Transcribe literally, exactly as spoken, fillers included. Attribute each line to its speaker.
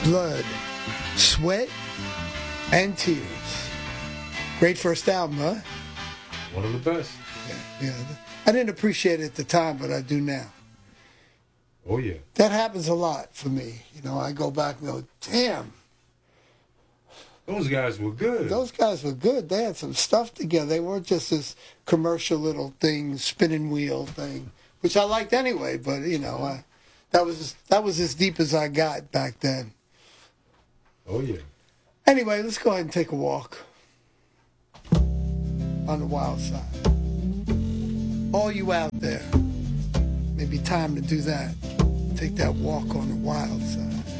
Speaker 1: Blood, Sweat, and Tears. Great first album, huh?
Speaker 2: One of the best.
Speaker 1: Yeah, yeah. I didn't appreciate it at the time, but I do now.
Speaker 2: Oh, yeah.
Speaker 1: That happens a lot for me. You know, I go back and go, damn.
Speaker 2: Those guys were good.
Speaker 1: Those guys were good. They had some stuff together. They weren't just this commercial little thing, spinning wheel thing, which I liked anyway, but, you know, I, that was that was as deep as I got back then.
Speaker 2: Oh, yeah.
Speaker 1: Anyway, let's go ahead and take a walk on the wild side. All you out there, maybe time to do that. Take that walk on the wild side.